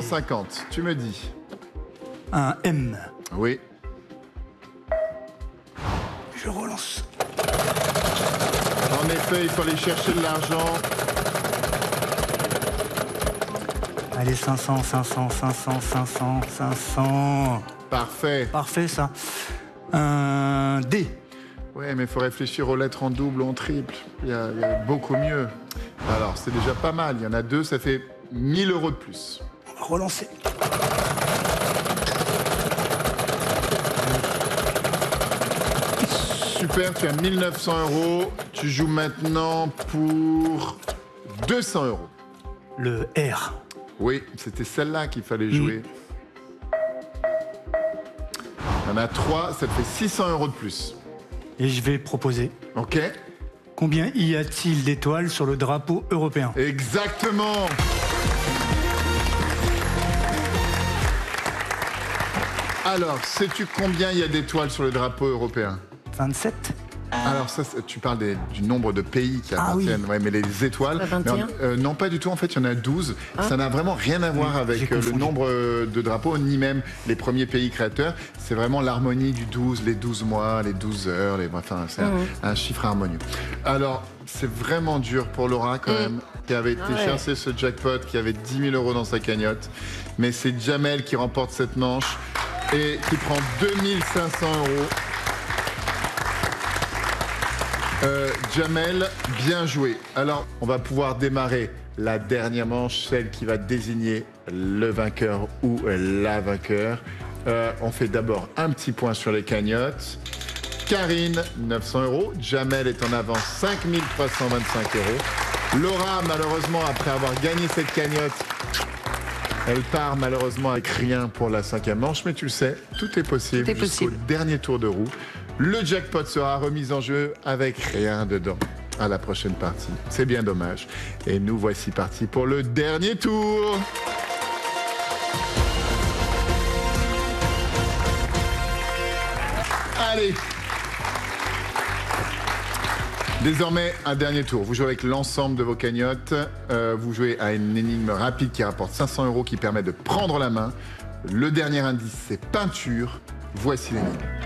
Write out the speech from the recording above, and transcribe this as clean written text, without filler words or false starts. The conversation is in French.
250, tu me dis. Un M. Oui. Je relance. En effet, il faut aller chercher de l'argent. Allez, 500, 500, 500, 500, 500. Parfait. Parfait, ça. Un D. Ouais, mais il faut réfléchir aux lettres en double ou en triple. Il y a beaucoup mieux. Alors, c'est déjà pas mal. Il y en a 2, ça fait 1000 € de plus. On va relancer. Super, tu as 1900 €. Tu joues maintenant pour 200 €. Le R. Oui, c'était celle-là qu'il fallait jouer. Il y en a 3, ça te fait 600 € de plus. Et je vais proposer. Ok. Combien y a-t-il d'étoiles sur le drapeau européen? Exactement. Alors, sais-tu combien il y a d'étoiles sur le drapeau européen? 27. Alors ça, tu parles du nombre de pays qui appartiennent, ouais, mais les étoiles... Pas 21? Non, pas du tout, en fait, il y en a 12. Ça n'a vraiment rien à voir avec le nombre de drapeaux, ni même les premiers pays créateurs. C'est vraiment l'harmonie du 12, les 12 mois, les 12 heures, enfin, c'est un chiffre harmonieux. Alors, c'est vraiment dur pour Laura, quand même, qui avait été chercher ce jackpot, qui avait 10 000 € dans sa cagnotte. Mais c'est Jamel qui remporte cette manche et qui prend 2500 €. Jamel, bien joué. Alors, on va pouvoir démarrer la dernière manche, celle qui va désigner le vainqueur ou la vainqueur. On fait d'abord un petit point sur les cagnottes. Karine, 900 €. Jamel est en avance, 5325 €. Laura, malheureusement, après avoir gagné cette cagnotte, elle part malheureusement avec rien pour la 5e manche, mais tu le sais, tout est possible jusqu'au dernier tour de roue. Le jackpot sera remis en jeu avec rien dedans à la prochaine partie. C'est bien dommage. Et nous voici partis pour le dernier tour. Allez. Désormais, un dernier tour. Vous jouez avec l'ensemble de vos cagnottes. Vous jouez à une énigme rapide qui rapporte 500 € qui permet de prendre la main. Le dernier indice, c'est peinture. Voici l'énigme.